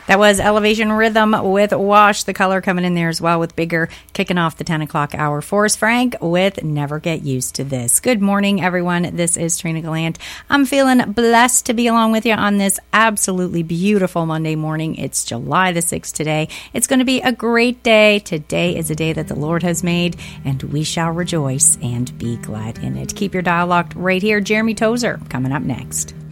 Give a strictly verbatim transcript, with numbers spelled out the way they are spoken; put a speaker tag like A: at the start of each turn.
A: That was Elevation Rhythm with Wash, the color coming in there as well with Bigger, kicking off the ten o'clock hour. Forrest Frank with Never Get Used to This. Good morning, everyone. This is Trina Gallant. I'm feeling blessed to be along with you on this absolutely beautiful Monday morning. It's July the sixth today. It's going to be a great day. Today is a day that the Lord has made, and we shall rejoice and be glad in it. Keep your dial locked right here. Jeremy Tozer coming up next.